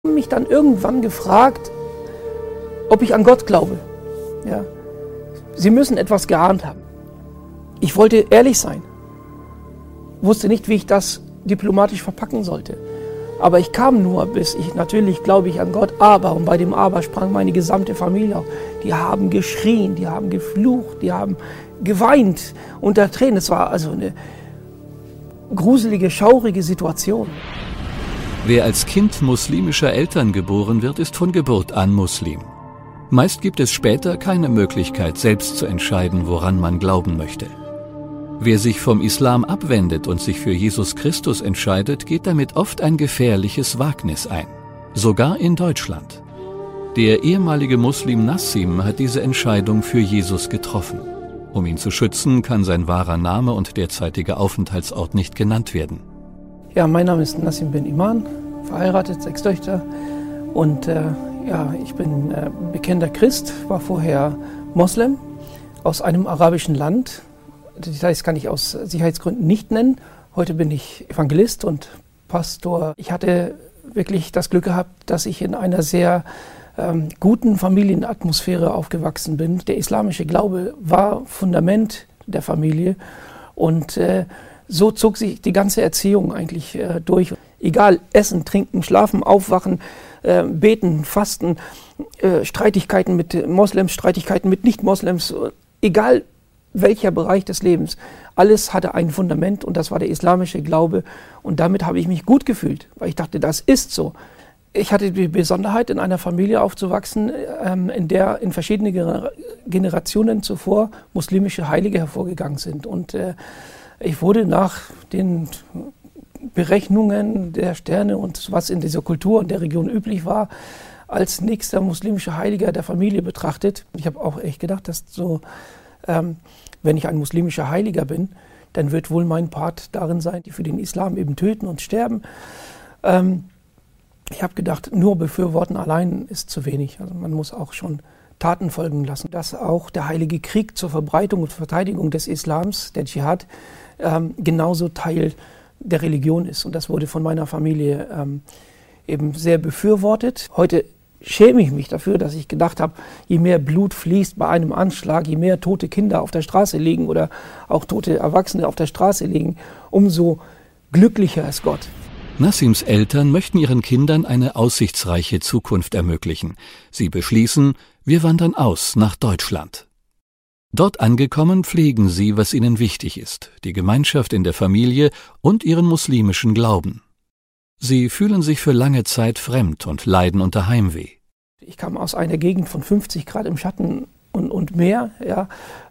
Mich dann irgendwann gefragt, ob ich an Gott glaube. Ja. Sie müssen etwas geahnt haben. Ich wollte ehrlich sein, wusste nicht, wie ich das diplomatisch verpacken sollte. Aber ich kam nur, natürlich glaube ich an Gott, und bei dem Aber sprang meine gesamte Familie auf. Die haben geschrien, die haben geflucht, die haben geweint unter Tränen. Es war also eine gruselige, schaurige Situation. Wer als Kind muslimischer Eltern geboren wird, ist von Geburt an Muslim. Meist gibt es später keine Möglichkeit, selbst zu entscheiden, woran man glauben möchte. Wer sich vom Islam abwendet und sich für Jesus Christus entscheidet, geht damit oft ein gefährliches Wagnis ein. Sogar in Deutschland. Der ehemalige Muslim Nassim hat diese Entscheidung für Jesus getroffen. Um ihn zu schützen, kann sein wahrer Name und derzeitiger Aufenthaltsort nicht genannt werden. Ja, mein Name ist Nassim bin Iman, verheiratet, 6 Töchter und ich bin bekennender Christ, war vorher Moslem aus einem arabischen Land. Details kann ich aus Sicherheitsgründen nicht nennen. Heute bin ich Evangelist und Pastor. Ich hatte wirklich das Glück gehabt, dass ich in einer sehr guten Familienatmosphäre aufgewachsen bin. Der islamische Glaube war Fundament der Familie und so zog sich die ganze Erziehung eigentlich durch. Egal, essen, trinken, schlafen, aufwachen, beten, fasten, Streitigkeiten mit Moslems, Streitigkeiten mit Nicht-Moslems, egal welcher Bereich des Lebens. Alles hatte ein Fundament und das war der islamische Glaube. Und damit habe ich mich gut gefühlt, weil ich dachte, das ist so. Ich hatte die Besonderheit, in einer Familie aufzuwachsen, in der in verschiedenen Generationen zuvor muslimische Heilige hervorgegangen sind. Und ich wurde nach den Berechnungen der Sterne und was in dieser Kultur und der Region üblich war, als nächster muslimischer Heiliger der Familie betrachtet. Ich habe auch echt gedacht, dass wenn ich ein muslimischer Heiliger bin, dann wird wohl mein Part darin sein, die für den Islam eben töten und sterben. Ich habe gedacht, nur befürworten allein ist zu wenig. Also man muss auch schon Taten folgen lassen. Dass auch der Heilige Krieg zur Verbreitung und Verteidigung des Islams, der Dschihad, genauso Teil der Religion ist. Und das wurde von meiner Familie eben sehr befürwortet. Heute schäme ich mich dafür, dass ich gedacht habe, je mehr Blut fließt bei einem Anschlag, je mehr tote Kinder auf der Straße liegen oder auch tote Erwachsene auf der Straße liegen, umso glücklicher ist Gott. Nassims Eltern möchten ihren Kindern eine aussichtsreiche Zukunft ermöglichen. Sie beschließen, wir wandern aus nach Deutschland. Dort angekommen pflegen sie, was ihnen wichtig ist, die Gemeinschaft in der Familie und ihren muslimischen Glauben. Sie fühlen sich für lange Zeit fremd und leiden unter Heimweh. Ich kam aus einer Gegend von 50 Grad im Schatten und mehr, ja,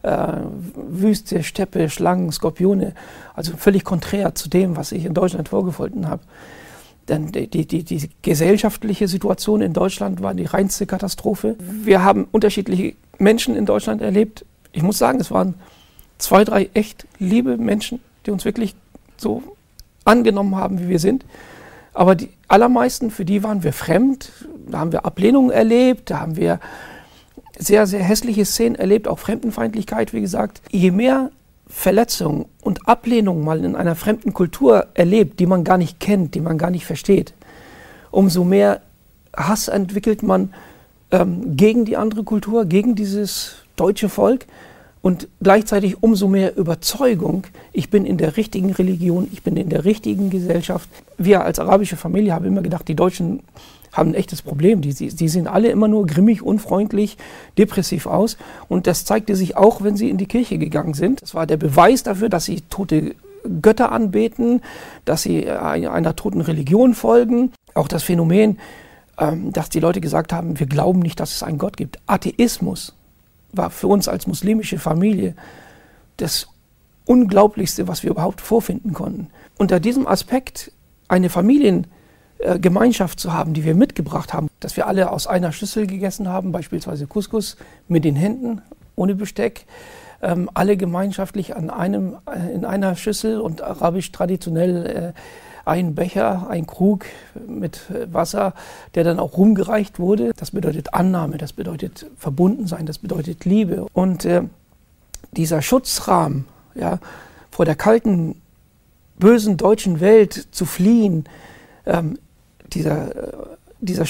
Wüste, Steppe, Schlangen, Skorpione, also völlig konträr zu dem, was ich in Deutschland vorgefunden habe. Denn die gesellschaftliche Situation in Deutschland war die reinste Katastrophe. Wir haben unterschiedliche Menschen in Deutschland erlebt. Ich muss sagen, es waren 2, 3 echt liebe Menschen, die uns wirklich so angenommen haben, wie wir sind. Aber die allermeisten, für die waren wir fremd. Da haben wir Ablehnung erlebt, da haben wir sehr, sehr hässliche Szenen erlebt, auch Fremdenfeindlichkeit, wie gesagt. Je mehr Verletzung und Ablehnung man in einer fremden Kultur erlebt, die man gar nicht kennt, die man gar nicht versteht, umso mehr Hass entwickelt man gegen die andere Kultur, gegen dieses deutsche Volk und gleichzeitig umso mehr Überzeugung, ich bin in der richtigen Religion, ich bin in der richtigen Gesellschaft. Wir als arabische Familie haben immer gedacht, die Deutschen haben ein echtes Problem. Die sehen alle immer nur grimmig, unfreundlich, depressiv aus. Und das zeigte sich auch, wenn sie in die Kirche gegangen sind. Das war der Beweis dafür, dass sie tote Götter anbeten, dass sie einer toten Religion folgen. Auch das Phänomen, dass die Leute gesagt haben, wir glauben nicht, dass es einen Gott gibt. Atheismus war für uns als muslimische Familie das Unglaublichste, was wir überhaupt vorfinden konnten. Unter diesem Aspekt eine Familiengemeinschaft zu haben, die wir mitgebracht haben, dass wir alle aus einer Schüssel gegessen haben, beispielsweise Couscous mit den Händen, ohne Besteck, alle gemeinschaftlich in einer Schüssel und arabisch traditionell ein Becher, ein Krug mit Wasser, der dann auch rumgereicht wurde. Das bedeutet Annahme, das bedeutet Verbundensein, das bedeutet Liebe. Und dieser Schutzrahmen, ja, vor der kalten, bösen deutschen Welt zu fliehen, dieser dieser